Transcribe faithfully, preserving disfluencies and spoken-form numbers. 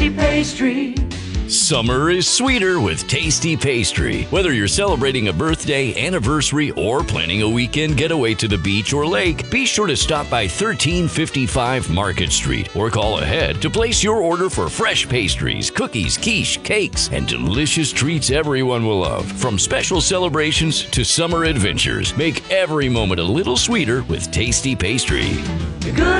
Tasty Pastry. Summer is sweeter with Tasty Pastry. Whether you're celebrating a birthday, anniversary, or planning a weekend getaway to the beach or lake, be sure to stop by thirteen fifty-five Market Street or call ahead to place your order for fresh pastries, cookies, quiche, cakes, and delicious treats everyone will love. From special celebrations to summer adventures, make every moment a little sweeter with Tasty Pastry. Good